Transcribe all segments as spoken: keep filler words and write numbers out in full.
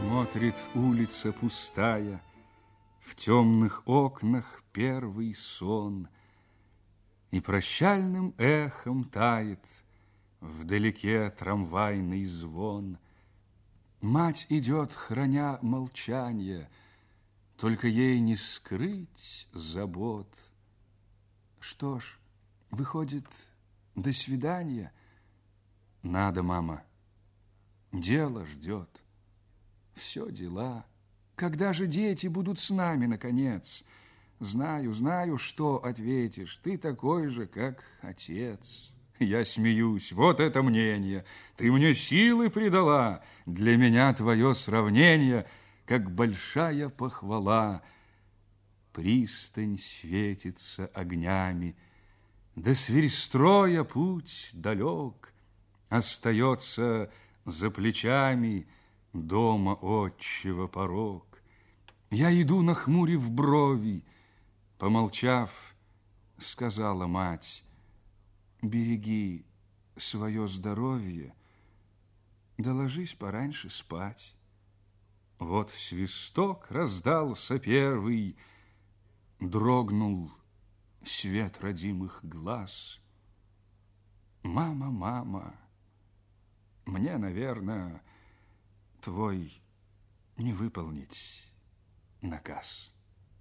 Смотрит улица пустая, в темных окнах первый сон, и прощальным эхом тает вдалеке трамвайный звон. Мать идет, храня молчанье, только ей не скрыть забот. Что ж, выходит, до свидания? Надо, мама, дело ждет. Все дела. Когда же дети будут с нами, наконец? Знаю, знаю, что ответишь. Ты такой же, как отец. Я смеюсь. Вот это мнение. Ты мне силы придала. Для меня твое сравнение, как большая похвала. Пристань светится огнями, до Свирстроя путь далек. Остается за плечами дома отчего порог. Я иду, нахмурив брови. Помолчав, сказала мать: береги свое здоровье, да ложись пораньше спать. Вот свисток раздался первый, дрогнул свет родимых глаз. Мама, мама, мне, наверное, твой не выполнить наказ.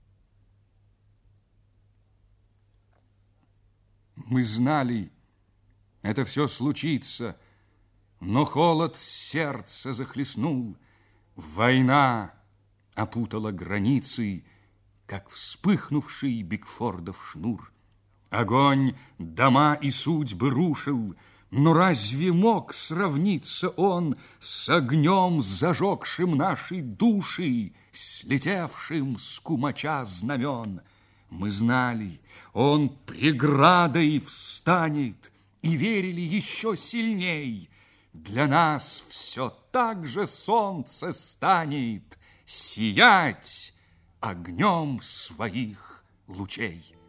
Мы знали, это все случится, но холод сердца захлестнул. Война опутала границы, как вспыхнувший Бигфордов шнур. Огонь дома и судьбы рушил, но разве мог сравниться он с огнем, зажегшим наши души, слетевшим с кумача знамен? Мы знали, он преградой встанет, и верили еще сильней. Для нас все так же солнце станет сиять огнем своих лучей.